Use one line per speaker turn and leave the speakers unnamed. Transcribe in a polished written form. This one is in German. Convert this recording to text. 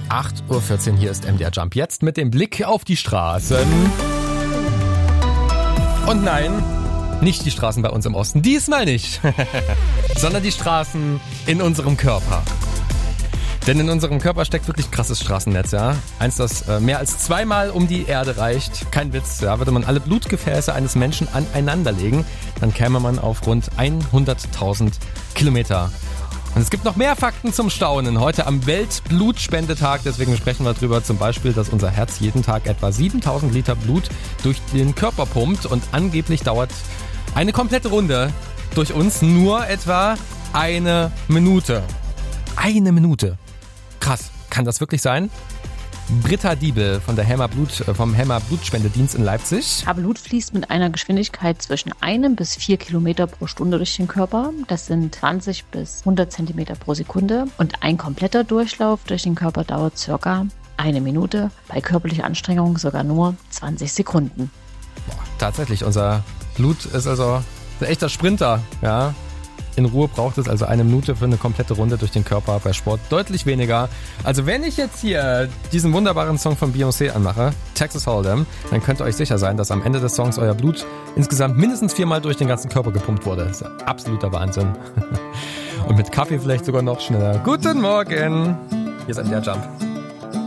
8:14 Uhr, hier ist MDR Jump. Jetzt mit dem Blick auf die Straßen. Und nein, nicht die Straßen bei uns im Osten, diesmal nicht, sondern die Straßen in unserem Körper. Denn in unserem Körper steckt wirklich krasses Straßennetz, ja. Eins, das mehr als 2-mal um die Erde reicht. Kein Witz, ja. Würde man alle Blutgefäße eines Menschen aneinanderlegen, dann käme man auf rund 100.000 Kilometer. Und es gibt noch mehr Fakten zum Staunen. Heute am Weltblutspendetag, deswegen sprechen wir darüber, zum Beispiel, dass unser Herz jeden Tag etwa 7.000 Liter Blut durch den Körper pumpt und angeblich dauert eine komplette Runde durch uns nur etwa 1 Minute. 1 Minute. Krass, kann das wirklich sein? Britta Diebel von der vom Helmer Blutspendedienst in Leipzig.
Blut fließt mit einer Geschwindigkeit zwischen 1 bis 4 Kilometer pro Stunde durch den Körper. Das sind 20 bis 100 Zentimeter pro Sekunde. Und ein kompletter Durchlauf durch den Körper dauert circa 1 Minute. Bei körperlicher Anstrengung sogar nur 20 Sekunden.
Boah, tatsächlich, unser Blut ist also ein echter Sprinter, ja. In Ruhe braucht es also 1 Minute für eine komplette Runde durch den Körper, bei Sport deutlich weniger. Also wenn ich jetzt hier diesen wunderbaren Song von Beyoncé anmache, Texas Hold'em, dann könnt ihr euch sicher sein, dass am Ende des Songs euer Blut insgesamt mindestens 4-mal durch den ganzen Körper gepumpt wurde. Das ist ja absoluter Wahnsinn. Und mit Kaffee vielleicht sogar noch schneller. Guten Morgen! Hier ist MDR Jump.